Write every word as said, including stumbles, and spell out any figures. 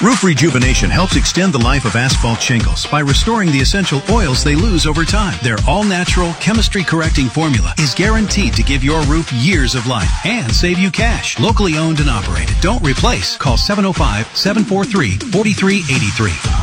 Roof Rejuvenation helps extend the life of asphalt shingles by restoring the essential oils they lose over time. Their all-natural, chemistry-correcting formula is guaranteed to give your roof years of life and save you cash. Locally owned and operated. Don't replace. Call seven oh five, seven four three, four three eight three.